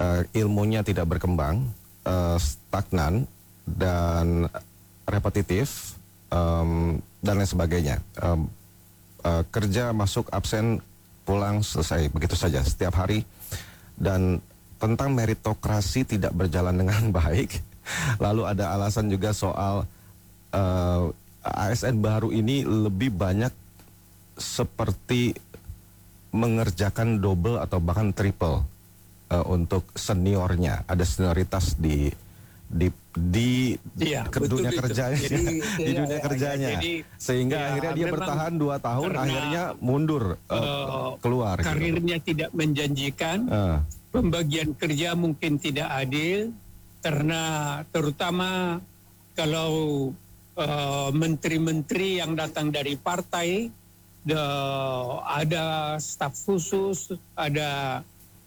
ilmunya tidak berkembang, stagnan dan repetitif, dan lain sebagainya. Kerja masuk absen pulang selesai begitu saja setiap hari, dan tentang meritokrasi tidak berjalan dengan baik. Lalu ada alasan juga soal ASN baru ini lebih banyak seperti mengerjakan double atau bahkan triple untuk seniornya. Ada senioritas di ya, dunia kerjanya, di dunia kerjanya, sehingga ya, akhirnya dia bertahan 2 tahun, akhirnya mundur keluar. Karirnya gitu. Tidak menjanjikan, pembagian kerja mungkin tidak adil, karena terutama kalau menteri-menteri yang datang dari partai, ada staf khusus, ada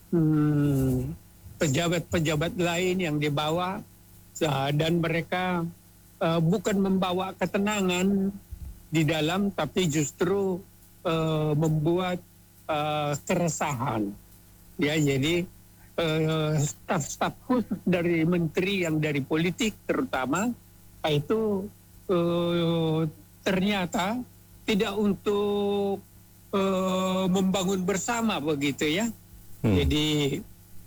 pejabat-pejabat lain yang dibawa, dan mereka bukan membawa ketenangan di dalam, tapi justru membuat keresahan. Ya, jadi staf-staf khusus dari menteri yang dari politik terutama itu ternyata tidak untuk membangun bersama begitu ya. Jadi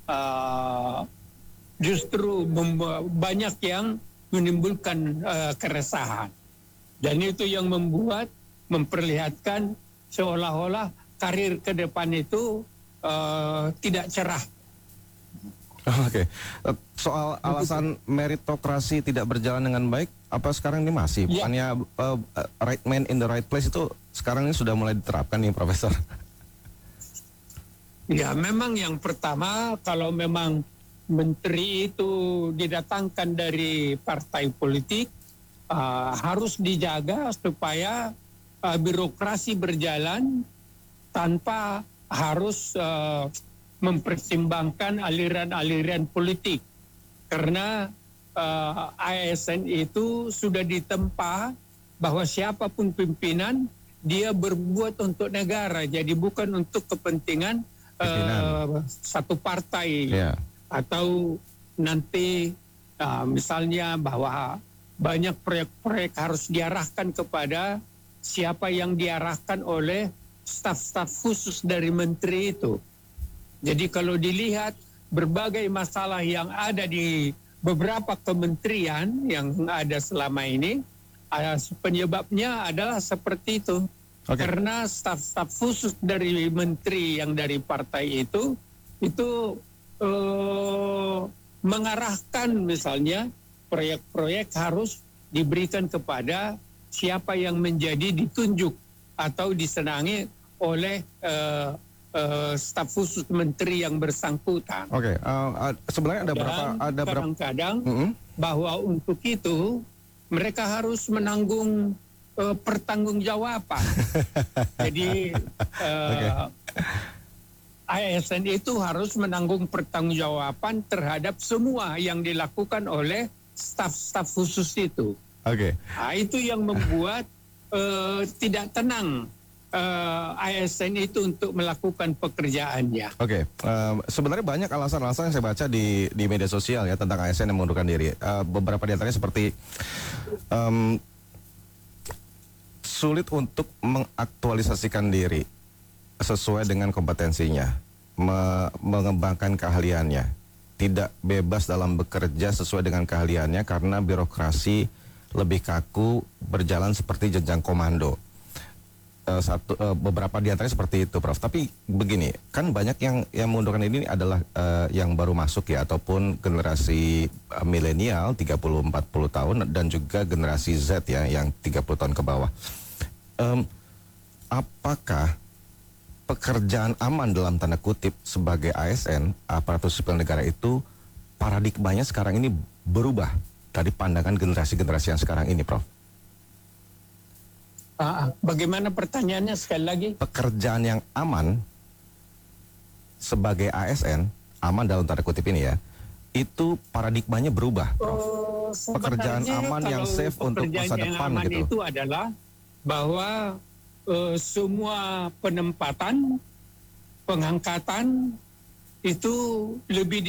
justru banyak yang menimbulkan keresahan, dan itu yang memperlihatkan seolah-olah karir ke depan itu tidak cerah. Oke. Soal alasan meritokrasi tidak berjalan dengan baik, apa sekarang ini masih? Bukannya right man in the right place itu sekarang ini sudah mulai diterapkan nih, Profesor? Ya, memang yang pertama, kalau memang menteri itu didatangkan dari partai politik, harus dijaga supaya birokrasi berjalan tanpa harus mempertimbangkan aliran-aliran politik. Karena ASN itu sudah ditempa bahwa siapapun pimpinan, dia berbuat untuk negara, jadi bukan untuk kepentingan satu partai. Atau nanti misalnya bahwa banyak proyek-proyek harus diarahkan kepada siapa yang diarahkan oleh staf-staf khusus dari menteri itu. Jadi kalau dilihat berbagai masalah yang ada di beberapa kementerian yang ada selama ini, penyebabnya adalah seperti itu. Karena staf-staf khusus dari menteri yang dari partai itu mengarahkan misalnya proyek-proyek harus diberikan kepada siapa yang menjadi ditunjuk atau disenangi oleh staf khusus menteri yang bersangkutan. Sebenarnya ada berapa kadang-kadang bahwa untuk itu mereka harus menanggung pertanggungjawaban. Jadi ASN itu harus menanggung pertanggungjawaban terhadap semua yang dilakukan oleh staf-staf khusus itu. Itu yang membuat tidak tenang ASN itu untuk melakukan pekerjaannya. Sebenarnya banyak alasan-alasan yang saya baca di media sosial ya tentang ASN yang mengundurkan diri. Beberapa di antaranya seperti sulit untuk mengaktualisasikan diri sesuai dengan kompetensinya, mengembangkan keahliannya, tidak bebas dalam bekerja sesuai dengan keahliannya karena birokrasi lebih kaku, berjalan seperti jenjang komando. Beberapa di antaranya seperti itu, Prof. Tapi begini, kan banyak yang mengundurkan ini adalah yang baru masuk ya, ataupun generasi milenial 30-40 tahun dan juga generasi Z ya yang 30 tahun ke bawah. Apakah pekerjaan aman dalam tanda kutip sebagai ASN, aparatur sipil negara itu, paradigmanya sekarang ini berubah dari pandangan generasi-generasi yang sekarang ini, Prof? Bagaimana pertanyaannya sekali lagi? Pekerjaan yang aman sebagai ASN, aman dalam tanda kutip ini ya, itu paradigmanya berubah, Prof. Pekerjaan aman yang safe untuk masa depan aman gitu. Itu adalah bahwa semua penempatan, pengangkatan itu lebih